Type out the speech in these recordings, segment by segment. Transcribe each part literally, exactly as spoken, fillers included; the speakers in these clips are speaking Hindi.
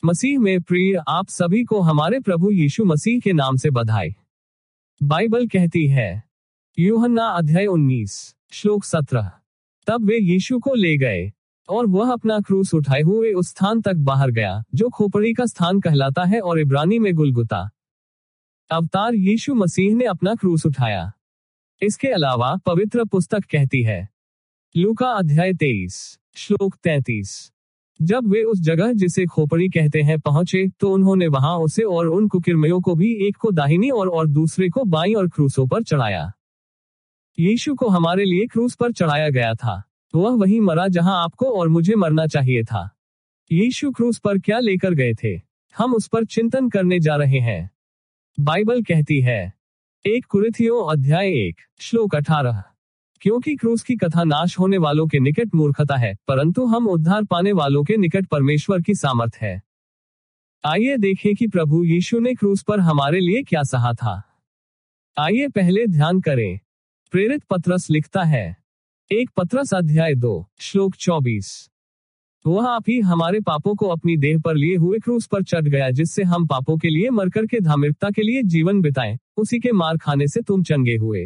मसीह में प्रिय आप सभी को हमारे प्रभु यीशु मसीह के नाम से बधाई। बाइबल कहती है, यूहन्ना अध्याय उन्नीस श्लोक सत्रह, तब वे यीशु को ले गए और वह अपना क्रूस उठाए हुए उस स्थान तक बाहर गया जो खोपड़ी का स्थान कहलाता है और इब्रानी में गुलगुता। अवतार यीशु मसीह ने अपना क्रूस उठाया। इसके अलावा पवित्र पुस्तक कहती है, लूका अध्याय तेईस श्लोक तैंतीस, जब वे उस जगह जिसे खोपड़ी कहते हैं पहुंचे तो उन्होंने वहां उसे और उन कुकिरमियों को भी, एक को दाहिनी और, और दूसरे को बाईं और क्रूसों पर चढ़ाया। यीशु को हमारे लिए क्रूस पर चढ़ाया गया था। वह वहीं मरा जहां आपको और मुझे मरना चाहिए था। यीशु क्रूस पर क्या लेकर गए थे, हम उस पर चिंतन करने जा रहे हैं। बाइबल कहती है, एक कुरिन्थियों अध्याय एक श्लोक अठारह, क्योंकि क्रूस की कथा नाश होने वालों के निकट मूर्खता है, परंतु हम उद्धार पाने वालों के निकट परमेश्वर की सामर्थ है। आइए देखें कि प्रभु यीशु ने क्रूस पर हमारे लिए क्या सहा था। आइए पहले ध्यान करें। प्रेरित पतरस लिखता है, एक पतरस अध्याय दो श्लोक चौबीस, वह आप ही हमारे पापों को अपनी देह पर लिए हुए क्रूस पर चढ़ गया, जिससे हम पापों के लिए मरकर के धार्मिकता के लिए जीवन बिताएं, उसी के मार खाने से तुम चंगे हुए।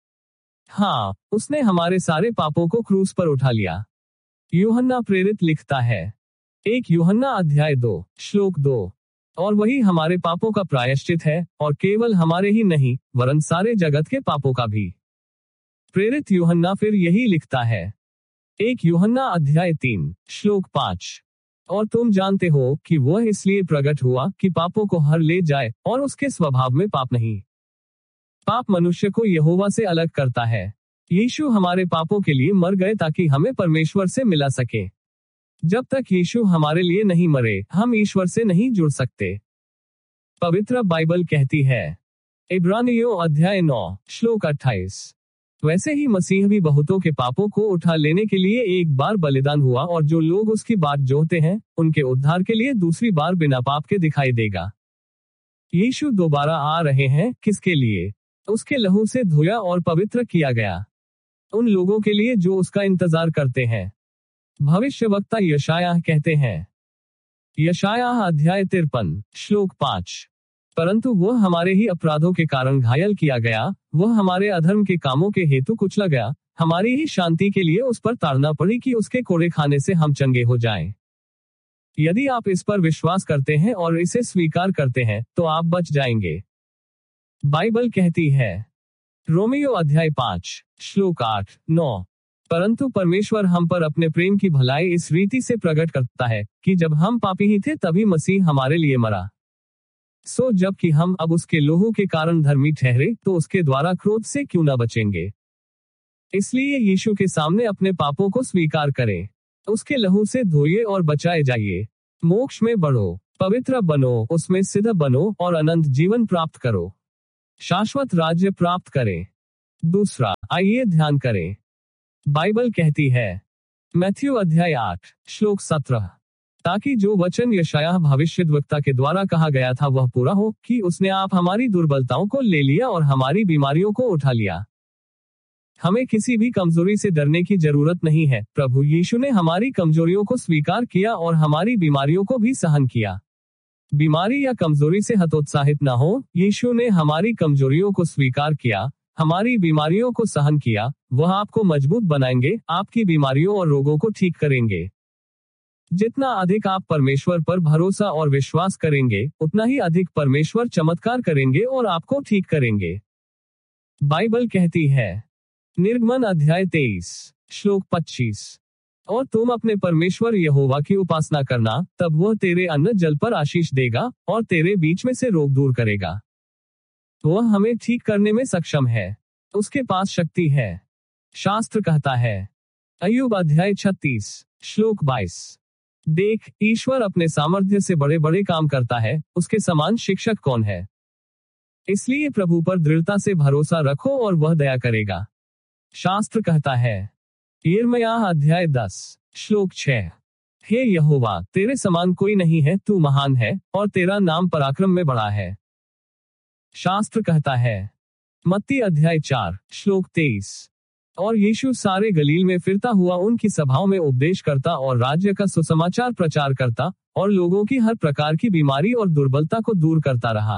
हाँ, उसने हमारे सारे पापों को क्रूस पर उठा लिया। यूहन्ना प्रेरित लिखता है, एक यूहन्ना अध्याय दो श्लोक दो, और वही हमारे पापों का प्रायश्चित है, और केवल हमारे ही नहीं वरन सारे जगत के पापों का भी। प्रेरित यूहन्ना फिर यही लिखता है, एक यूहन्ना अध्याय तीन श्लोक पांच, और तुम जानते हो कि वह इसलिए प्रकट हुआ कि पापों को हर ले जाए, और उसके स्वभाव में पाप नहीं। पाप मनुष्य को यहोवा से अलग करता है। यीशु हमारे पापों के लिए मर गए ताकि हमें परमेश्वर से मिला सके। जब तक यीशु हमारे लिए नहीं मरे, हम ईश्वर से नहीं जुड़ सकते। पवित्र बाइबल कहती है, इब्रानियों अध्याय नौ श्लोक अट्ठाईस, वैसे ही मसीह भी बहुतों के पापों को उठा लेने के लिए एक बार बलिदान हुआ, और जो लोग उसकी बात जोहते हैं उनके उद्धार के लिए दूसरी बार बिना पाप के दिखाई देगा। यीशु दोबारा आ रहे हैं, किसके लिए? उसके लहू से धोया और पवित्र किया गया उन लोगों के लिए जो उसका इंतजार करते हैं। भविष्यवक्ता यशायाह कहते हैं, यशायाह अध्याय तिरपन श्लोक पांच, परंतु वह हमारे ही अपराधों के कारण घायल किया गया, वह हमारे अधर्म के कामों के हेतु कुचला गया, हमारी ही शांति के लिए उस पर ताड़ना पड़ी कि उसके कोड़े खाने से हम चंगे हो जाएं। यदि आप इस पर विश्वास करते हैं और इसे स्वीकार करते हैं तो आप बच जाएंगे। बाइबल कहती है, रोमियो अध्याय पांच श्लोक आठ नौ, परंतु परमेश्वर हम पर अपने प्रेम की भलाई इस रीति से प्रकट करता है कि जब हम पापी ही थे तभी मसीह हमारे लिए मरा। सो जबकि हम अब उसके लोहू के कारण धर्मी ठहरे तो उसके द्वारा क्रोध से क्यों न बचेंगे। इसलिए यीशु के सामने अपने पापों को स्वीकार करें, उसके लहू से धोइए और बचाए जाइए। मोक्ष में बढ़ो, पवित्र बनो, उसमें सिद्ध बनो और अनंत जीवन प्राप्त करो, शाश्वत राज्य प्राप्त करें। दूसरा, आइए ध्यान करें। बाइबल कहती है, मैथ्यू अध्याय आठ श्लोक सत्रह, ताकि जो वचन यशायाह भविष्यद्वक्ता के द्वारा कहा गया था वह पूरा हो कि उसने आप हमारी दुर्बलताओं को ले लिया और हमारी बीमारियों को उठा लिया। हमें किसी भी कमजोरी से डरने की जरूरत नहीं है। प्रभु यीशु ने हमारी कमजोरियों को स्वीकार किया और हमारी बीमारियों को भी सहन किया। बीमारी या कमजोरी से हतोत्साहित न हो। यीशु ने हमारी कमजोरियों को स्वीकार किया, हमारी बीमारियों को सहन किया। वह आपको मजबूत बनाएंगे, आपकी बीमारियों और रोगों को ठीक करेंगे। जितना अधिक आप परमेश्वर पर भरोसा और विश्वास करेंगे, उतना ही अधिक परमेश्वर चमत्कार करेंगे और आपको ठीक करेंगे। बाइबल कहती है, निर्गमन अध्याय तेईस श्लोक पच्चीस, और तुम अपने परमेश्वर यहोवा की उपासना करना, तब वह तेरे अन्न जल पर आशीष देगा और तेरे बीच में से रोग दूर करेगा। वह हमें ठीक करने में सक्षम है, उसके पास शक्ति है। शास्त्र कहता है, अय्यूब अध्याय छत्तीस श्लोक बाईस, देख, ईश्वर अपने सामर्थ्य से बड़े बड़े काम करता है, उसके समान शिक्षक कौन है। इसलिए प्रभु पर दृढ़ता से भरोसा रखो और वह दया करेगा। शास्त्र कहता है, यिर्मयाह अध्याय दस श्लोक छह, हे यहोवा, तेरे समान कोई नहीं है, तू महान है और तेरा नाम पराक्रम में बड़ा है। शास्त्र कहता है, मत्ती अध्याय चार श्लोक तेईस, और यीशु सारे गलील में फिरता हुआ उनकी सभाओं में उपदेश करता और राज्य का सुसमाचार प्रचार करता और लोगों की हर प्रकार की बीमारी और दुर्बलता को दूर करता रहा।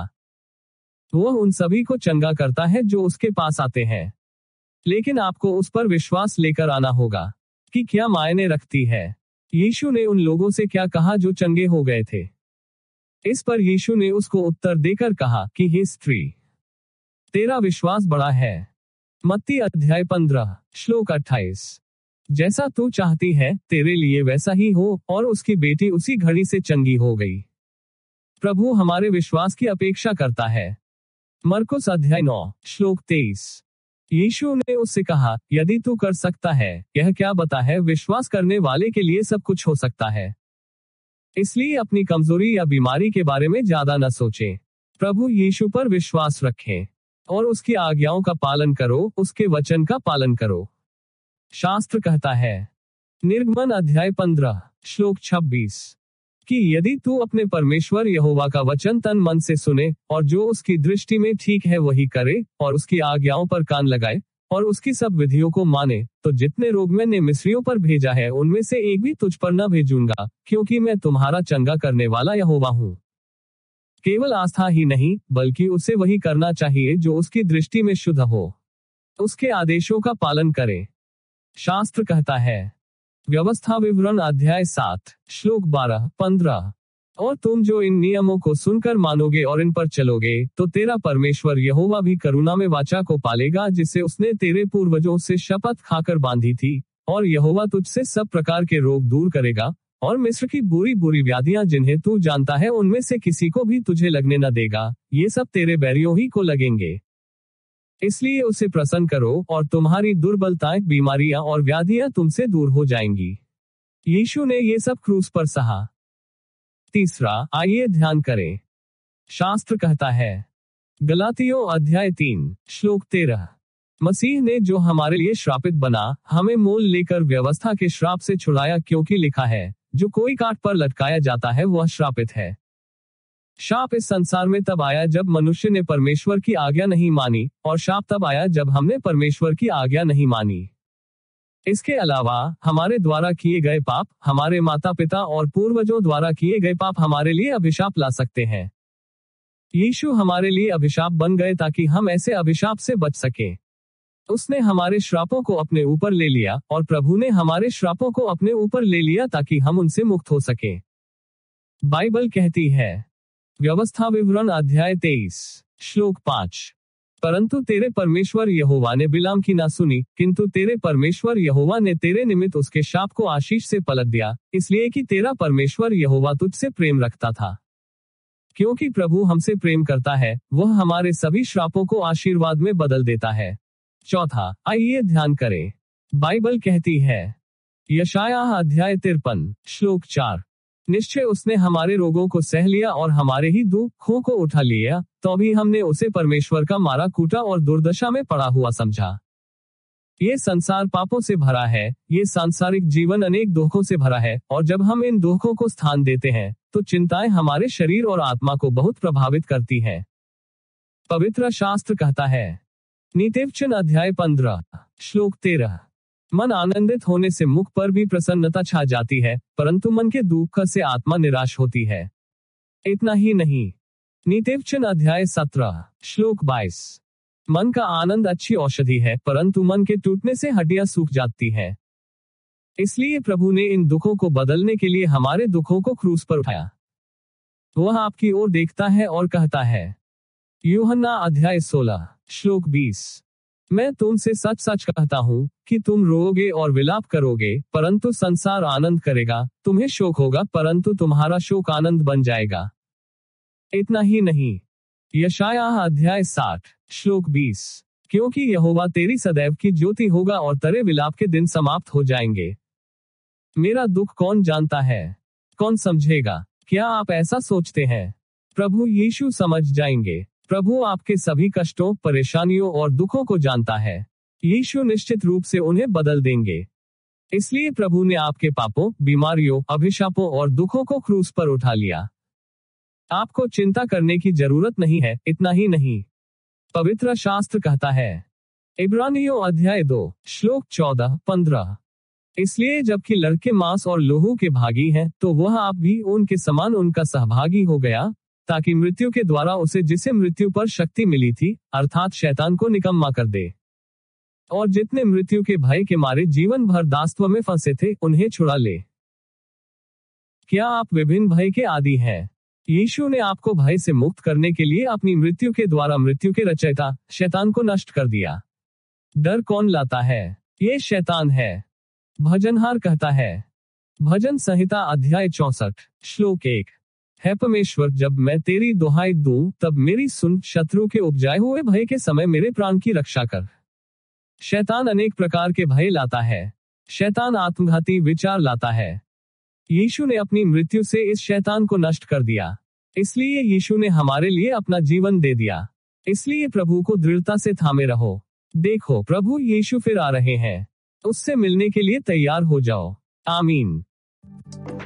वह उन सभी को चंगा करता है जो उसके पास आते हैं, लेकिन आपको उस पर विश्वास लेकर आना होगा कि क्या मायने रखती है यीशु ने उन लोगों से क्या कहा जो चंगे हो गए थे। इस पर यीशु ने उसको उत्तर देकर कहा कि हे स्त्री, तेरा विश्वास बड़ा है। मत्ती अध्याय पंद्रह श्लोक अट्ठाईस। जैसा तू चाहती है तेरे लिए वैसा ही हो, और उसकी बेटी उसी घड़ी से चंगी हो गई। प्रभु हमारे विश्वास की अपेक्षा करता है। मरकुस अध्याय नौ श्लोक तेईस। यीशु ने उससे कहा, यदि तू कर सकता है, यह क्या बता है, विश्वास करने वाले के लिए सब कुछ हो सकता है। इसलिए अपनी कमजोरी या बीमारी के बारे में ज्यादा न सोचें। प्रभु यीशु पर विश्वास रखें और उसकी आज्ञाओं का पालन करो, उसके वचन का पालन करो। शास्त्र कहता है, निर्गमन अध्याय पंद्रह श्लोक छब्बीस, कि यदि तू अपने परमेश्वर यहोवा का वचन तन मन से सुने और जो उसकी दृष्टि में ठीक है वही करे और उसकी आज्ञाओं पर कान लगाए और उसकी सब विधियों को माने, तो जितने रोग मैंने मिस्रियों पर भेजा है उनमें से एक भी तुझ पर न भेजूंगा, क्योंकि मैं तुम्हारा चंगा करने वाला यहोवा हूँ। केवल आस्था ही नहीं, बल्कि उसे वही करना चाहिए जो उसकी दृष्टि में शुद्ध हो। उसके आदेशों का पालन करें। शास्त्र कहता है, व्यवस्था विवरण अध्याय सात श्लोक बारह पंद्रह, और तुम जो इन नियमों को सुनकर मानोगे और इन पर चलोगे, तो तेरा परमेश्वर यहोवा भी करुणा में वाचा को पालेगा, जिसे उसने तेरे पूर्वजों से शपथ खाकर बांधी थी, और यहोवा तुझसे सब प्रकार के रोग दूर करेगा, और मिस्र की बुरी बुरी व्याधियां जिन्हें तू जानता है उनमें से किसी को भी तुझे लगने न देगा, ये सब तेरे बैरियों ही को लगेंगे। इसलिए उसे प्रसन्न करो और तुम्हारी दुर्बलताएं, बीमारियां और व्याधियां तुमसे दूर हो जाएंगी। यीशु ने ये सब क्रूस पर सहा। तीसरा, आइए ध्यान करें। शास्त्र कहता है, गलातियों अध्याय तीन श्लोक तेरह, मसीह ने जो हमारे लिए श्रापित बना, हमें मोल लेकर व्यवस्था के श्राप से छुड़ाया, क्योंकि लिखा है, जो कोई काट पर लटकाया जाता है वह श्रापित है। शाप इस संसार में तब आया जब मनुष्य ने परमेश्वर की आज्ञा नहीं मानी, और शाप तब आया जब हमने परमेश्वर की आज्ञा नहीं मानी। इसके अलावा हमारे द्वारा किए गए पाप, हमारे माता पिता और पूर्वजों द्वारा किए गए पाप हमारे लिए अभिशाप ला सकते हैं। यीशु हमारे लिए अभिशाप बन गए ताकि हम ऐसे अभिशाप से बच सकें। उसने हमारे श्रापों को अपने ऊपर ले लिया, और प्रभु ने हमारे श्रापों को अपने ऊपर ले लिया ताकि हम उनसे मुक्त हो सकें। बाइबल कहती है, व्यवस्था विवरण अध्याय तेईस श्लोक पाँच, परंतु तेरे परमेश्वर यहोवा ने बिलाम की ना सुनी, किंतु तेरे परमेश्वर यहोवा ने तेरे निमित्त उसके शाप को आशीष से पलट दिया, इसलिए कि तेरा परमेश्वर यहोवा तुझसे प्रेम रखता था। क्योंकि प्रभु हमसे प्रेम करता है, वह हमारे सभी श्रापों को आशीर्वाद में बदल देता है। चौथा, आइए ध्यान करें। बाइबल कहती है, यशायाह अध्याय तिरपन श्लोक चार, निश्चय उसने हमारे रोगों को सह लिया और हमारे ही दुखों को उठा लिया, तो भी हमने उसे परमेश्वर का मारा कूटा और दुर्दशा में पड़ा हुआ समझा। ये संसार पापों से भरा है, ये सांसारिक जीवन अनेक दुखों से भरा है, और जब हम इन दुखों को स्थान देते हैं तो चिंताएं हमारे शरीर और आत्मा को बहुत प्रभावित करती हैं। पवित्र शास्त्र कहता है, नीतिवचन अध्याय पंद्रह श्लोक तेरह, मन आनंदित होने से मुख पर भी प्रसन्नता छा जाती है, परंतु मन के दुख से आत्मा निराश होती है। इतना ही नहीं, नीतिवचन अध्याय सत्रह श्लोक बाईस, मन का आनंद अच्छी औषधि है, परंतु मन के टूटने से हड्डियां सूख जाती हैं। इसलिए प्रभु ने इन दुखों को बदलने के लिए हमारे दुखों को क्रूस पर उठाया। वह आपकी ओर देखता है और कहता है, यूहन्ना अध्याय सोलह श्लोक बीस, मैं तुमसे सच सच कहता हूँ कि तुम रोओगे और विलाप करोगे, परंतु संसार आनंद करेगा। तुम्हें शोक होगा, परंतु तुम्हारा शोक आनंद बन जाएगा। इतना ही नहीं, यशायाह अध्याय साठ श्लोक बीस, क्योंकि यहोवा तेरी सदैव की ज्योति होगा और तेरे विलाप के दिन समाप्त हो जाएंगे। मेरा दुख कौन जानता है, कौन समझेगा? क्या आप ऐसा सोचते हैं? प्रभु यीशु समझ जाएंगे। प्रभु आपके सभी कष्टों, परेशानियों और दुखों को जानता है। यीशु निश्चित रूप से उन्हें बदल देंगे। इसलिए प्रभु ने आपके पापों, बीमारियों, अभिशापों और दुखों को क्रूस पर उठा लिया। आपको चिंता करने की जरूरत नहीं है। इतना ही नहीं, पवित्र शास्त्र कहता है, इब्रानियों अध्याय दो श्लोक चौदह पंद्रह। इसलिए जबकि लड़के मांस और लोहू के भागी हैं, तो वह आप भी उनके समान उनका सहभागी हो गया, ताकि मृत्यु के द्वारा उसे जिसे मृत्यु पर शक्ति मिली थी, अर्थात शैतान को निकम्मा कर दे। और जितने मृत्यु के भय के मारे जीवन भर दासत्व में फंसे थे, उन्हें छुड़ा ले। क्या आप विभिन्न भय के आदी हैं? यीशु ने आपको भय से मुक्त करने के लिए अपनी मृत्यु के द्वारा मृत्यु के रचयिता शैतान को नष्ट कर दिया। डर कौन लाता है? ये शैतान है। भजनहार कहता है, भजन संहिता अध्याय चौसठ श्लोक एक, है परमेश्वर, जब मैं तेरी दुहाई दूं, तब मेरी सुन, शत्रु के उपजाए हुए भय के समय मेरे प्राण की रक्षा कर। शैतान अनेक प्रकार के भय लाता है। शैतान आत्मघाती विचार लाता है। यीशु ने अपनी मृत्यु से इस शैतान को नष्ट कर दिया। इसलिए यीशु ने हमारे लिए अपना जीवन दे दिया। इसलिए प्रभु को दृढ़ता से थामे रहो। देखो, प्रभु यीशु फिर आ रहे हैं। उससे मिलने के लिए तैयार हो जाओ। आमीन।